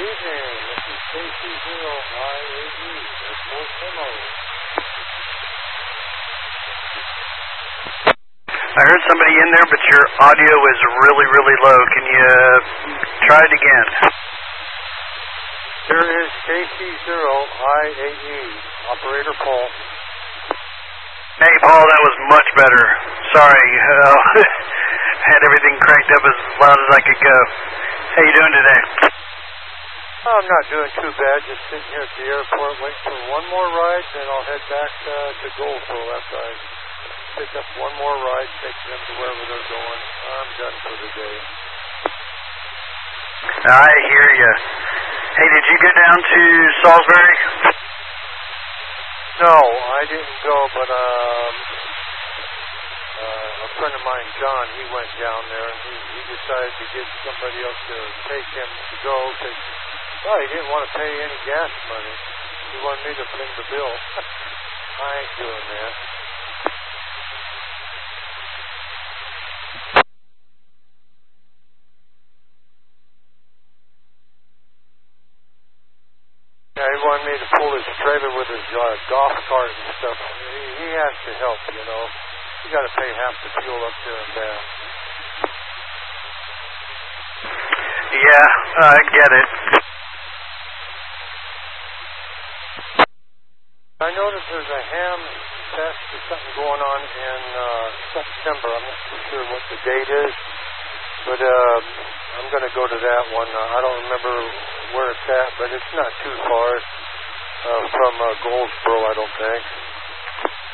evening. This is KC0IAE. There's full demo. I heard somebody in there, but your audio is really, really low. Can you try it again? Here is KC0IAE. Operator Paul. Hey, Paul, that was much better. Sorry. Had everything cranked up as loud as I could go. How you doing today? I'm not doing too bad. Just sitting here at the airport waiting for one more ride, then I'll head back to Goldsboro after I pick up one more ride, take them to wherever they're going. I'm done for the day. I hear you. Hey, did you go down to Salisbury? No, I didn't go, but a friend of mine, John, he went down there, and he decided to get somebody else to take him to go, because, well, he didn't want to pay any gas money. He wanted me to bring the bill. I ain't doing that. Yeah, he wanted me to pull his trailer with his golf cart and stuff. He has to help, you know. You got to pay half the fuel up there and back. Yeah, I get it. I noticed there's a ham fest or something going on in September. I'm not too sure what the date is, but I'm going to go to that one. I don't remember where it's at, but it's not too far from Goldsboro, I don't think.